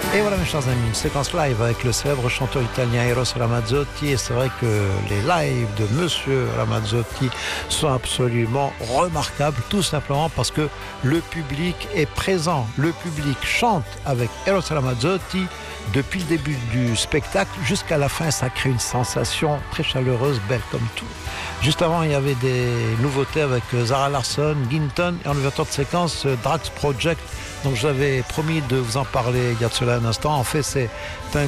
Et voilà mes chers amis, une séquence live avec le célèbre chanteur italien Eros Ramazzotti. Et c'est vrai que les lives de Monsieur Ramazzotti sont absolument remarquables, tout simplement parce que le public est présent. Le public chante avec Eros Ramazzotti depuis le début du spectacle jusqu'à la fin. Ça crée une sensation très chaleureuse, belle comme tout. Juste avant, il y avait des nouveautés avec Zara Larsson, Ginton et en ouverture de séquence Drax Project. Donc j'avais promis de vous en parler il y a de cela un instant. En fait, c'est un